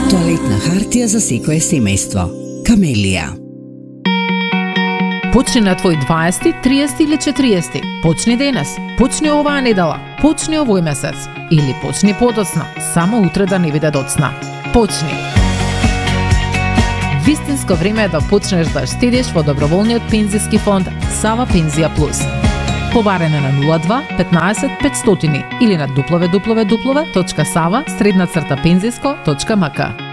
Тоалетна хартија за секое семејство. Камелија. Почни на твој 20, 30 или 40. Почни денес. Почни оваа недела. Почни овој месец. Или почни подоцна. Само утре да не биде доцна. Почни. Вистинско време е да почнеш да штедиш во доброволниот пензиски фонд Сава Пензија Плюс. Побарене на 02 15 500 или на www.sava-penzijsko.mk.